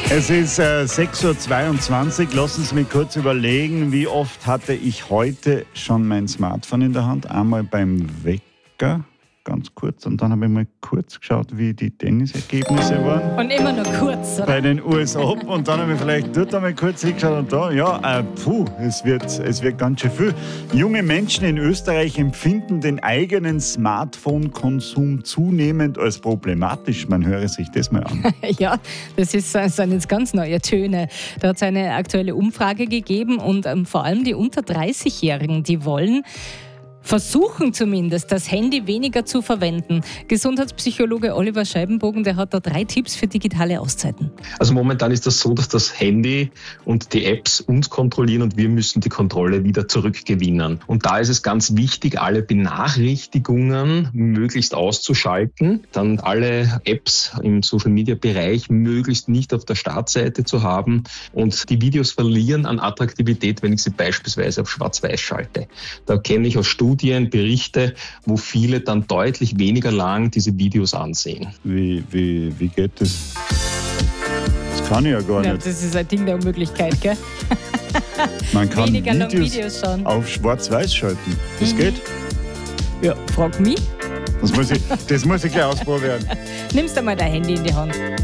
Es ist 6:22 Uhr. Lassen Sie mich kurz überlegen, wie oft hatte ich heute schon mein Smartphone in der Hand? Einmal beim Wecker, ganz kurz. Und dann habe ich mal kurz geschaut, wie die Tennisergebnisse waren. Und immer nur kurz, oder? Bei den US Open. Und dann habe ich vielleicht dort einmal kurz hingeschaut und da, es wird ganz schön viel. Junge Menschen in Österreich empfinden den eigenen Smartphone-Konsum zunehmend als problematisch. Man höre sich das mal an. Ja, das sind jetzt ganz neue Töne. Da hat es eine aktuelle Umfrage gegeben und vor allem die unter 30-Jährigen, die wollen versuchen zumindest, das Handy weniger zu verwenden. Gesundheitspsychologe Oliver Scheibenbogen, der hat da 3 Tipps für digitale Auszeiten. Also momentan ist das so, dass das Handy und die Apps uns kontrollieren und wir müssen die Kontrolle wieder zurückgewinnen. Und da ist es ganz wichtig, alle Benachrichtigungen möglichst auszuschalten, dann alle Apps im Social-Media-Bereich möglichst nicht auf der Startseite zu haben und die Videos verlieren an Attraktivität, wenn ich sie beispielsweise auf Schwarz-Weiß schalte. Da kenne ich aus Studien Berichte, wo viele dann deutlich weniger lang diese Videos ansehen. Wie geht das? Das kann ich ja gar nicht. Das ist ein Ding der Unmöglichkeit, gell? Man kann weniger lang Videos Videos schauen. auf Schwarz-Weiß schalten. Das geht? Ja, frag mich. Das muss ich gleich ausprobieren. Nimmst du mal dein Handy in die Hand.